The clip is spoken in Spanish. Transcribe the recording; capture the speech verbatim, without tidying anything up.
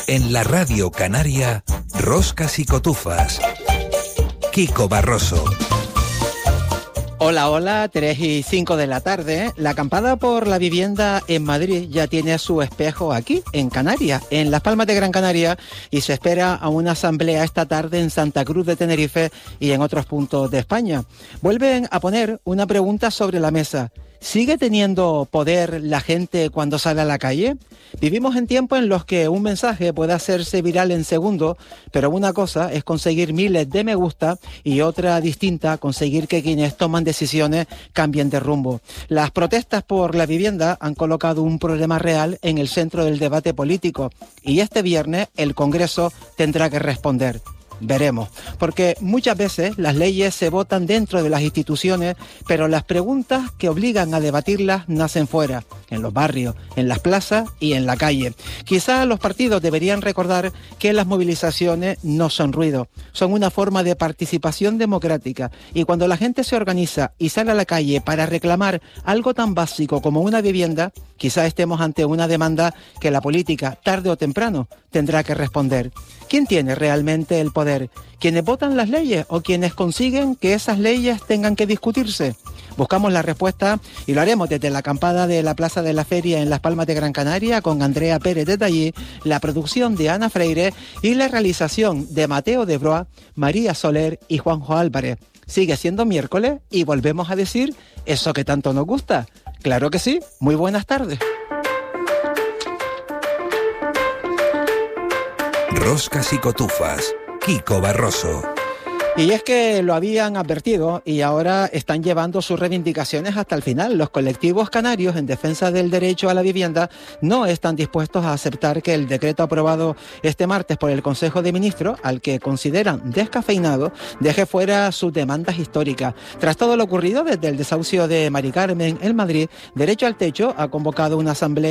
En la Radio Canaria, Roscas y Cotufas. Kiko Barroso. Hola, hola, tres y cinco de la tarde. La acampada por la vivienda en Madrid ya tiene su espejo aquí, en Canarias, en Las Palmas de Gran Canaria, y se espera a una asamblea esta tarde en Santa Cruz de Tenerife y en otros puntos de España. Vuelven a poner una pregunta sobre la mesa. ¿Sigue teniendo poder la gente cuando sale a la calle? Vivimos en tiempos en los que un mensaje puede hacerse viral en segundos, pero una cosa es conseguir miles de me gusta y otra distinta, conseguir que quienes toman decisiones cambien de rumbo. Las protestas por la vivienda han colocado un problema real en el centro del debate político y este viernes el Congreso tendrá que responder. Veremos, porque muchas veces las leyes se votan dentro de las instituciones, pero las preguntas que obligan a debatirlas nacen fuera, en los barrios, en las plazas y en la calle. Quizás los partidos deberían recordar que las movilizaciones no son ruido, son una forma de participación democrática, y cuando la gente se organiza y sale a la calle para reclamar algo tan básico como una vivienda, quizás estemos ante una demanda que la política, tarde o temprano, tendrá que responder. ¿Quién tiene realmente el poder? ¿Quienes votan las leyes o quienes consiguen que esas leyes tengan que discutirse? Buscamos la respuesta y lo haremos desde la acampada de la Plaza de la Feria en Las Palmas de Gran Canaria con Andrea Pérez de Tallí, la producción de Ana Freire y la realización de Mateo de Broa, María Soler y Juanjo Álvarez. Sigue siendo miércoles y volvemos a decir eso que tanto nos gusta. Claro que sí, muy buenas tardes. Roscas y Cotufas, Kiko Barroso. Y es que lo habían advertido y ahora están llevando sus reivindicaciones hasta el final. Los colectivos canarios en defensa del derecho a la vivienda no están dispuestos a aceptar que el decreto aprobado este martes por el Consejo de Ministros, al que consideran descafeinado, deje fuera sus demandas históricas. Tras todo lo ocurrido desde el desahucio de Mari Carmen en Madrid, Derecho al Techo ha convocado una asamblea